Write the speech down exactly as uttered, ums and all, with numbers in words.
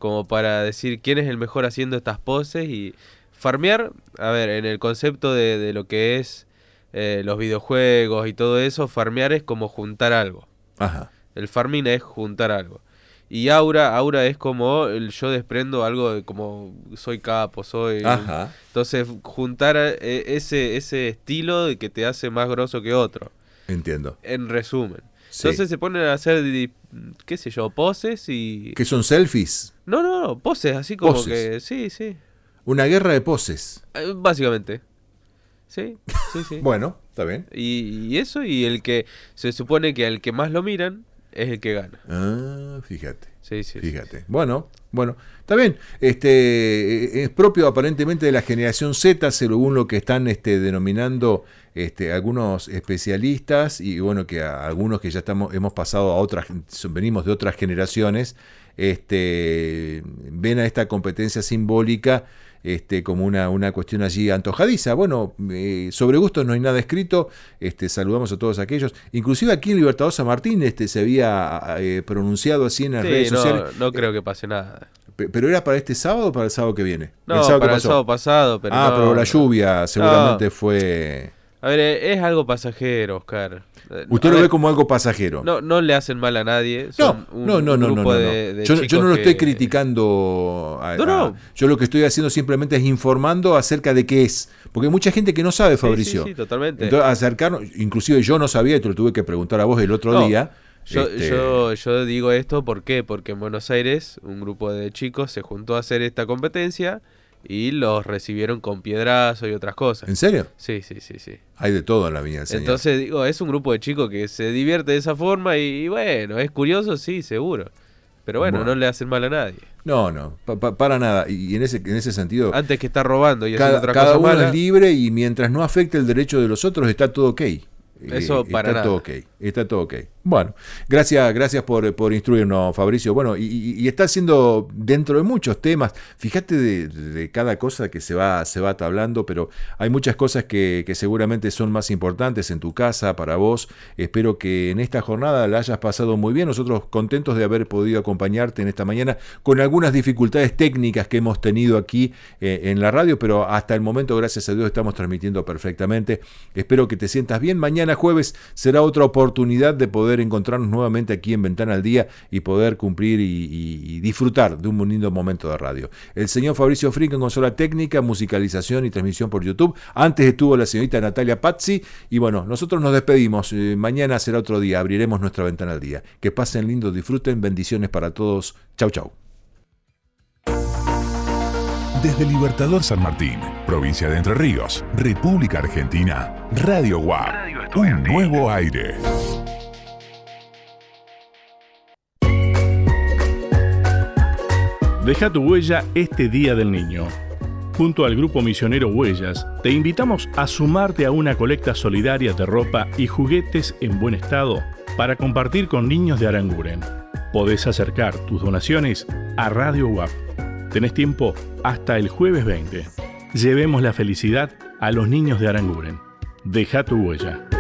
como para decir quién es el mejor haciendo estas poses y farmear, a ver, en el concepto de, de lo que es eh, los videojuegos y todo eso, farmear es como juntar algo. Ajá. El farming es juntar algo. Y aura, aura es como el yo desprendo algo de como soy capo, soy... Ajá. Entonces juntar eh, ese, ese estilo de que te hace más grosso que otro. Entiendo. En resumen. Sí. Entonces se ponen a hacer, qué sé yo, poses y... ¿Qué son selfies? No, no, no, poses, así como Poses. que... Sí, sí. Una guerra de poses. Eh, Básicamente. Sí, sí, sí. Bueno, está bien. Y, y eso, y el que... Se supone que al que más lo miran es el que gana. Ah, fíjate. Sí, sí. Fíjate. Sí. Bueno, bueno, está bien. Este es propio aparentemente de la generación Z, según lo que están este, denominando este, algunos especialistas y bueno, que a, algunos que ya estamos hemos pasado a otras, venimos de otras generaciones, este, ven a esta competencia simbólica Este, como una, una cuestión allí antojadiza. Bueno, eh, sobre gustos no hay nada escrito, este, saludamos a todos aquellos, inclusive aquí en Libertador San Martín este, se había eh, pronunciado así en las sí, redes no, sociales. No creo que pase nada. ¿Pero era para este sábado o para el sábado que viene? No, el sábado para que el sábado pasado, pero Ah, no, pero la lluvia seguramente no. fue... A ver, es algo pasajero, Oscar. Usted a lo ver, ve como algo pasajero. No, no le hacen mal a nadie. Son No, un, no, no, un no, no, grupo no, no. De, de yo, yo no lo que... estoy criticando. A, no, no. A, yo lo que estoy haciendo simplemente es informando acerca de qué es. Porque hay mucha gente que no sabe, Fabricio. Sí, sí, sí, totalmente. Entonces, acercarnos, inclusive yo no sabía, y te lo tuve que preguntar a vos el otro no, día. Yo, este... yo, yo digo esto, ¿por qué? Porque en Buenos Aires un grupo de chicos se juntó a hacer esta competencia y los recibieron con piedrazo y otras cosas. ¿En serio? Sí, sí, sí, sí. Hay de todo en la Viña del Señor. Entonces, digo, es un grupo de chicos que se divierte de esa forma y, y bueno, es curioso, sí, seguro. Pero bueno, bueno, no le hacen mal a nadie. No, no, pa, pa, para nada. Y en ese, en ese sentido... Antes que estar robando y cada, haciendo otra cada cosa uno mala, es libre y mientras no afecte el derecho de los otros está todo ok. Eso eh, para está nada. todo ok, está todo ok. Bueno, gracias, gracias por, por instruirnos, Fabricio. Bueno, y, y está haciendo dentro de muchos temas, fíjate de, de cada cosa que se va, se va tablando, pero hay muchas cosas que, que seguramente son más importantes en tu casa, para vos. Espero que en esta jornada la hayas pasado muy bien. Nosotros contentos de haber podido acompañarte en esta mañana con algunas dificultades técnicas que hemos tenido aquí eh, en la radio, pero hasta el momento, gracias a Dios, estamos transmitiendo perfectamente. Espero que te sientas bien. Mañana jueves será otra oportunidad de poder encontrarnos nuevamente aquí en Ventana al Día y poder cumplir y, y, y disfrutar de un lindo momento de radio. El señor Fabricio Frick en consola técnica, musicalización y transmisión por YouTube. Antes estuvo la señorita Natalia Pazzi y bueno, nosotros nos despedimos. Eh, mañana será otro día, abriremos nuestra Ventana al Día. Que pasen lindo, disfruten, bendiciones para todos. Chau, chau. Desde Libertador San Martín, provincia de Entre Ríos, República Argentina, Radio U A P, un nuevo aire. Deja tu huella este Día del Niño. Junto al Grupo Misionero Huellas, te invitamos a sumarte a una colecta solidaria de ropa y juguetes en buen estado para compartir con niños de Aranguren. Podés acercar tus donaciones a Radio U A P. Tenés tiempo hasta el jueves veinte. Llevemos la felicidad a los niños de Aranguren. Deja tu huella.